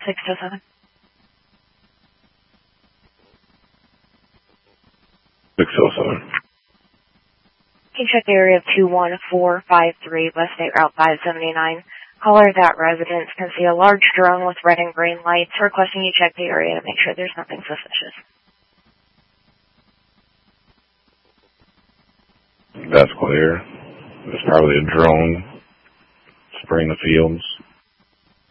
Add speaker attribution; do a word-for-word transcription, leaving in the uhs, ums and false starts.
Speaker 1: six oh seven.
Speaker 2: six oh seven.
Speaker 1: Can you check the area of two one four five three, West State Route five seventy-nine? Caller, that residence can see a large drone with red and green lights, requesting you check the area to make sure there's nothing suspicious.
Speaker 2: That's clear. There's probably a drone spraying the fields.